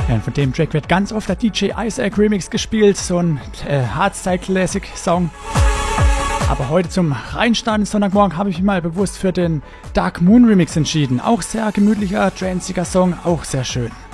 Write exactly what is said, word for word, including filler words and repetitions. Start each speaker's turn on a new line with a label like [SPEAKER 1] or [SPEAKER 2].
[SPEAKER 1] Ja, von dem Track wird ganz oft der D J Isaac Remix gespielt, so ein äh, Hardstyle-Classic-Song. Aber heute zum Reinstarten Sonntagmorgen habe ich mich mal bewusst für den Dark Moon Remix entschieden. Auch sehr gemütlicher, tranziger Song, auch sehr schön.